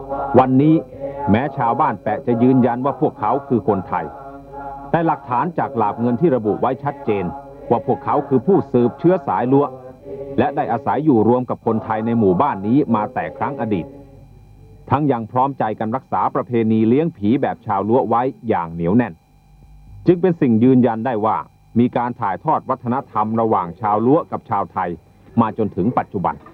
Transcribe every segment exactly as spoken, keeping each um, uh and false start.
วันนี้แม้ชาวบ้านแปะจะยืนยันว่าพวกเขาคือคนไทยแต่หลักฐานจากหลาภเงินที่ระบุไว้ชัดเจนว่าพวกเขาคือผู้สืบเชื้อสายลัวและได้อาศัยอยู่รวมกับคนไทยในหมู่บ้านนี้มาแต่ครั้งอดีตทั้งยังพร้อมใจกันรักษาประเพณีเลี้ยงผีแบบชาวลัวไว้อย่างเหนียวแน่นจึงเป็นสิ่งยืนยันได้ว่ามีการถ่ายทอดวัฒนธรรมระหว่างชาวลัวกับชาวไทยมาจนถึงปัจจุบัน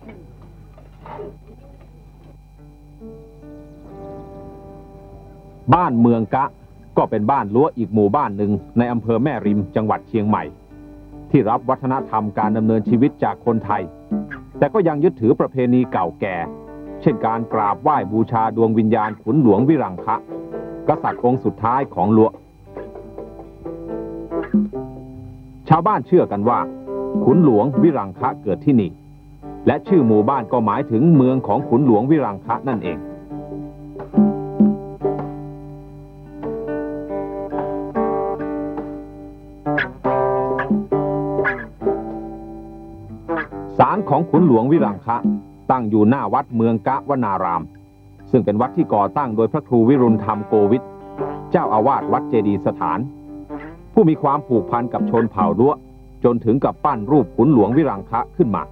บ้านเมืองกะก็เป็นบ้านลัวอีกหมู่บ้านหนึ่งในอำเภอแม่ริมจังหวัดเชียงใหม่ที่รับวัฒนธรรมการดำเนินชีวิตจากคนไทยแต่ก็ยังยึดถือประเพณีเก่าแก่เช่นการกราบไหว้บูชาดวงวิญญาณขุนหลวงวิรังคะกษัตริย์องค์สุดท้ายของลัวชาวบ้านเชื่อกันว่าขุนหลวงวิรังคะเกิดที่นี่และชื่อหมู่บ้านก็หมายถึงเมืองของขุนหลวงวิรังคะนั่นเองศาลของขุนหลวงวิรังคะตั้งอยู่หน้าวัดเมืองกะวนารามซึ่งเป็นวัดที่ก่อตั้งโดยพระครูวิรุณธรรมโกวิทเจ้าอาวาสวัดเจดีย์สถานผู้มีความผูกพันกับชนเผ่าลัวจนถึงกับปั้นรูปขุนหลวงวิรังคะขึ้นมา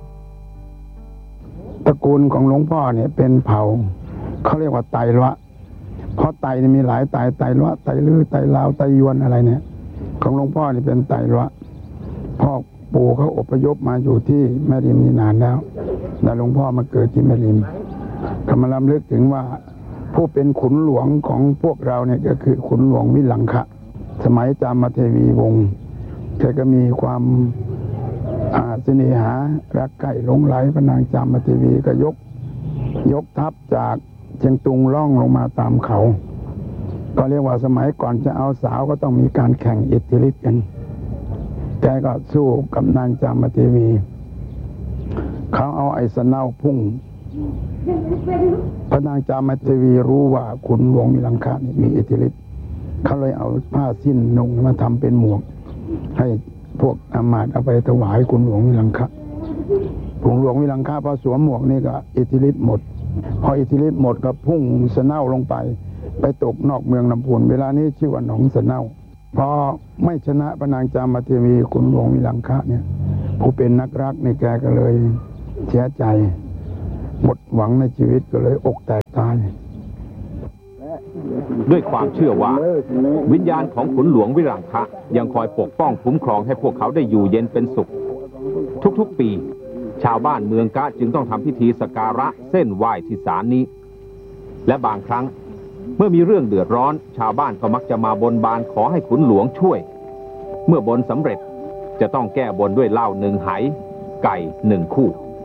ตระกูลของหลวงพ่อเนี่ยเป็นเผ่าเขาเรียกว่าไตลัวเพราะไตมีหลายไตไตลัวไตลือไตลาวไตยวนอะไรเนี่ยของหลวงพ่อนี่เป็นไตลัวพ่อปู่เขาอพยพมาอยู่ที่แม่ริมนี่นานแล้วแต่หลวงพ่อมาเกิดที่แม่ริมก็มาล้ำลึกถึงว่าผู้เป็นขุนหลวงของพวกเราเนี่ยก็คือขุนหลวงวิรังคะสมัยจามเทวีวงศ์แกก็มีความอาเสน่หารักใกล้หลงไหลพระนางจามเทวีก็ยกยกทัพจากเชียงตุงล่องลงมาตามเขาก็เรียกว่าสมัยก่อนจะเอาสาวก็ต้องมีการแข่งอิทธิฤทธิ์กันแกก็สู้กับนางจามเทวีเขาเอาไอ้สะเนาพุ่งพระนางจามเทวีรู้ว่าขุนหลวงวิรังคะนี่มีอิทธิฤทธิ์เขาเลยเอาผ้าสิ้นนุ่งมาทำเป็นหมวกให้พวกอามาตย์เอาไปถวายขุนหลวงวิรังคะขุนหลวงวิรังคะพอสวมหมวกนี่ก็อิทธิฤทธิ์หมดพออิทธิฤทธิ์หมดก็พุ่งสะเนาลงไปไปตกนอกเมืองลำพูนเวลานี้ชื่อว่าหนองสะเนาพอไม่ชนะพระนางจามเทวีขุนหลวงวิรังคะเนี่ยผู้เป็นนักรักในแกก็เลยเสียใจหมดหวังในชีวิตก็เลยอกแตกตายด้วยความเชื่อว่าวิญญาณของขุนหลวงวิรังคะยังคอยปกป้องคุ้มครองให้พวกเขาได้อยู่เย็นเป็นสุขทุกๆปีชาวบ้านเมืองกะจึงต้องทำพิธีสักการะเส้นไหว้ที่ศาลนี้และบางครั้งเมื่อมีเรื่องเดือดร้อนชาวบ้านก็มักจะมาบนบานขอให้ขุนหลวงช่วยเมื่อบนสำเร็จจะต้องแก้บนด้วยเหล้าหนึ่งไหไก่หนึ่งคู่